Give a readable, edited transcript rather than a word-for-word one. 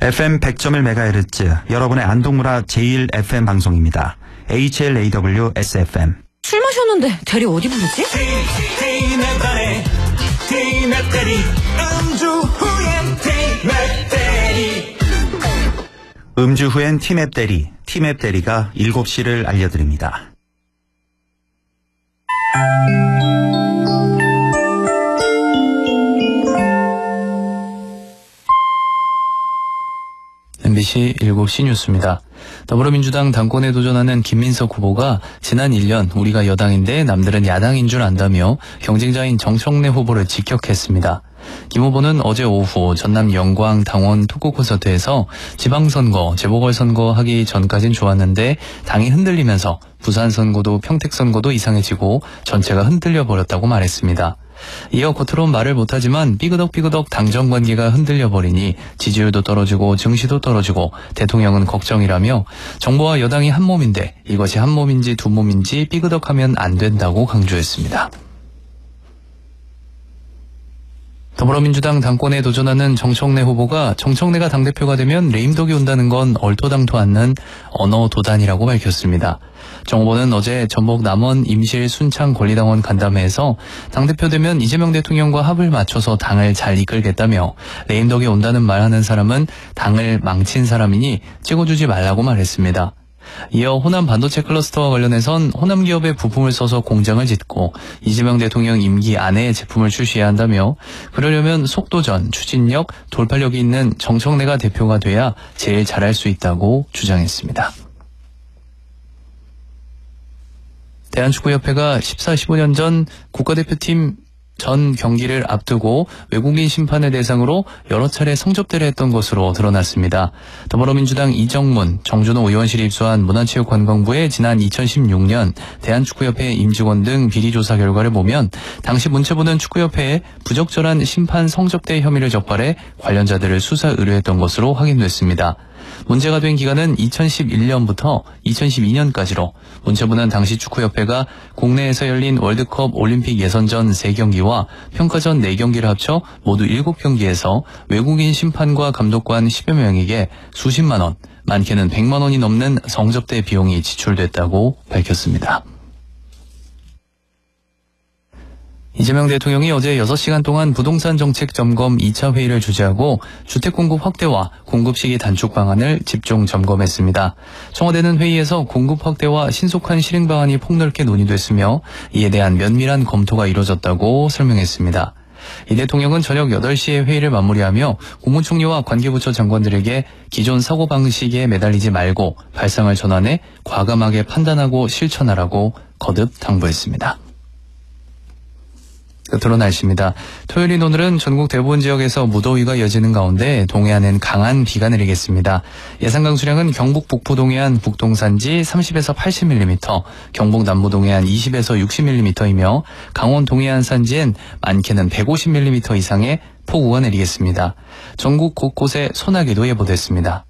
FM 100.1MHz, 여러분의 안동문화 제1 FM 방송입니다. HLAW SFM. 술 마셨는데 대리 어디 부르지? 음주 후엔 티맵 대리, 티맵 대리가 7시를 알려드립니다. MBC 7시 뉴스입니다. 더불어민주당 당권에 도전하는 김민석 후보가 지난 1년 우리가 여당인데 남들은 야당인 줄 안다며 경쟁자인 정청래 후보를 직격했습니다. 김 후보는 어제 오후 전남 영광 당원 토크 콘서트에서 지방선거, 재보궐선거 하기 전까진 좋았는데 당이 흔들리면서 부산 선거도 평택 선거도 이상해지고 전체가 흔들려 버렸다고 말했습니다. 이어 겉으론 말을 못하지만 삐그덕삐그덕 당정 관계가 흔들려 버리니 지지율도 떨어지고 증시도 떨어지고 대통령은 걱정이라며 정부와 여당이 한 몸인데 이것이 한 몸인지 두 몸인지 삐그덕하면 안 된다고 강조했습니다. 더불어민주당 당권에 도전하는 정청래 후보가 정청래가 당대표가 되면 레임덕이 온다는 건 얼토당토 않는 언어도단이라고 밝혔습니다. 정 후보는 어제 전북 남원 임실 순창 권리당원 간담회에서 당대표 되면 이재명 대통령과 합을 맞춰서 당을 잘 이끌겠다며 레임덕이 온다는 말하는 사람은 당을 망친 사람이니 찍어주지 말라고 말했습니다. 이어 호남 반도체 클러스터와 관련해선 호남 기업의 부품을 써서 공장을 짓고 이재명 대통령 임기 안에 제품을 출시해야 한다며 그러려면 속도전, 추진력, 돌파력이 있는 정청래가 대표가 돼야 제일 잘할 수 있다고 주장했습니다. 대한축구협회가 14-15년 전 국가대표팀 전 경기를 앞두고 외국인 심판을 대상으로 여러 차례 성접대를 했던 것으로 드러났습니다. 더불어민주당 이정문, 정준호 의원실이 입수한 문화체육관광부의 지난 2016년 대한축구협회 임직원 등 비리조사 결과를 보면 당시 문체부는 축구협회에 부적절한 심판 성접대 혐의를 적발해 관련자들을 수사 의뢰했던 것으로 확인됐습니다. 문제가 된 기간은 2011년부터 2012년까지로 문체부는 당시 축구협회가 국내에서 열린 월드컵 올림픽 예선전 3경기와 평가전 4경기를 합쳐 모두 7경기에서 외국인 심판과 감독관 10여 명에게 수십만 원, 많게는 100만 원이 넘는 성접대 비용이 지출됐다고 밝혔습니다. 이재명 대통령이 어제 6시간 동안 부동산 정책 점검 2차 회의를 주재하고 주택 공급 확대와 공급 시기 단축 방안을 집중 점검했습니다. 청와대는 회의에서 공급 확대와 신속한 실행 방안이 폭넓게 논의됐으며 이에 대한 면밀한 검토가 이뤄졌다고 설명했습니다. 이 대통령은 저녁 8시에 회의를 마무리하며 국무총리와 관계부처 장관들에게 기존 사고방식에 매달리지 말고 발상을 전환해 과감하게 판단하고 실천하라고 거듭 당부했습니다. 끝으로 날씨입니다. 토요일인 오늘은 전국 대부분 지역에서 무더위가 이어지는 가운데 동해안은 강한 비가 내리겠습니다. 예상 강수량은 경북 북부 동해안 북동산지 30에서 80mm, 경북 남부 동해안 20에서 60mm이며 강원 동해안 산지엔 많게는 150mm 이상의 폭우가 내리겠습니다. 전국 곳곳에 소나기도 예보됐습니다.